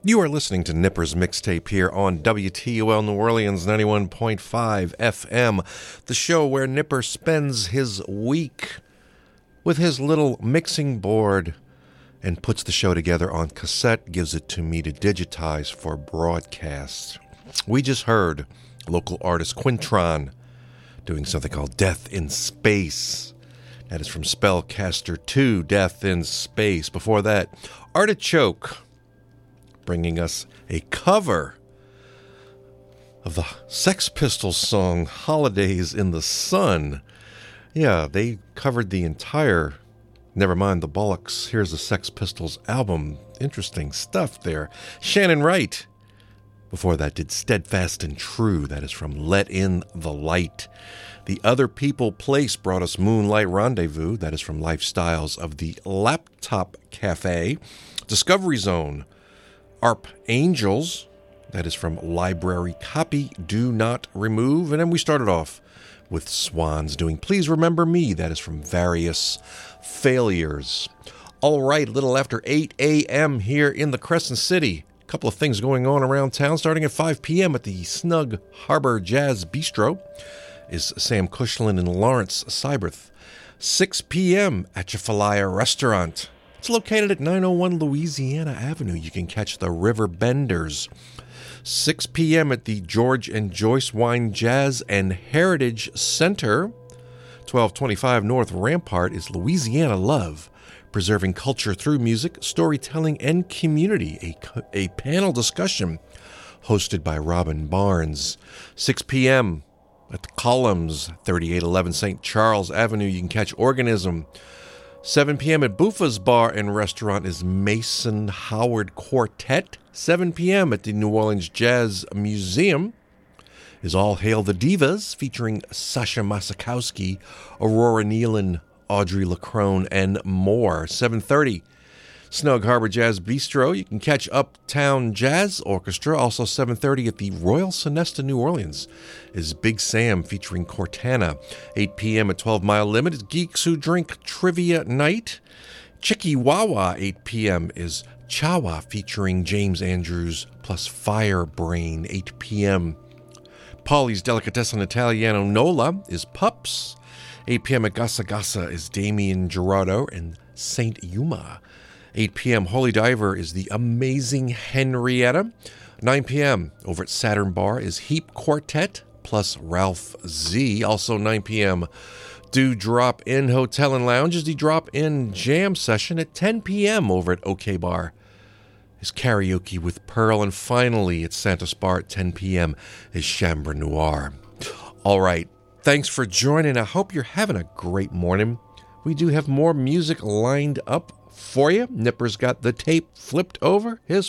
You are listening to Nipper's Mixtape here on WTOL New Orleans 91.5 FM, the show where Nipper spends his week with his little mixing board and puts the show together on cassette, gives it to me to digitize for broadcast. We just heard local artist Quintron doing something called Death in Space. That is from Spellcaster 2, Death in Space. Before that, Artichoke, bringing us a cover of the Sex Pistols song Holidays in the Sun. Yeah, they covered the entire Never Mind the Bollocks, Here's the Sex Pistols album. Interesting stuff there. Shannon Wright, before that, did Steadfast and True. That is from Let In the Light. The Other People Place brought us Moonlight Rendezvous. That is from Lifestyles of the Laptop Cafe. Discovery Zone, ARP Angels, that is from Library Copy, Do Not Remove. And then we started off with Swans doing Please Remember Me, that is from Various Failures. All right, a little after 8 a.m. here in the Crescent City. A couple of things going on around town. Starting at 5 p.m. at the Snug Harbor Jazz Bistro is Sam Cushlin and Lawrence Syberth. 6 p.m. at Jafalaya Restaurant. It's located at 901 Louisiana Avenue. You can catch the River Benders. 6 p.m. at the George and Joyce Wine Jazz and Heritage Center. 1225 North Rampart is Louisiana Love, preserving culture through music, storytelling, and community. A panel discussion hosted by Robin Barnes. 6 p.m. at the Columns, 3811 St. Charles Avenue. You can catch Organism. 7 p.m. at Buffa's Bar and Restaurant is Mason Howard Quartet. 7 p.m. at the New Orleans Jazz Museum is All Hail the Divas, featuring Sasha Masakowski, Aurora Nealon, Audrey LaCrone, and more. 7:30, Snug Harbor Jazz Bistro. You can catch Uptown Jazz Orchestra. Also 7:30 at the Royal Sonesta New Orleans is Big Sam featuring Cortana. 8 p.m. at 12 Mile Limit is Geeks Who Drink Trivia Night. Chikiwawa, 8 p.m. is Chawa featuring James Andrews plus Firebrain. 8 p.m. Pauli's Delicatessen Italiano Nola is Pups. 8 p.m. at Gasa Gasa is Damian Gerardo and Saint Yuma. 8 p.m. Holy Diver is the Amazing Henrietta. 9 p.m. over at Saturn Bar is Heap Quartet plus Ralph Z. Also 9 p.m. Do Drop In Hotel and Lounge is the Drop In Jam Session. At 10 p.m. over at OK Bar is Karaoke with Pearl. And finally at Santos Bar at 10 p.m. is Chambre Noir. All right. Thanks for joining. I hope you're having a great morning. We do have more music lined up for you. Nipper's got the tape flipped over his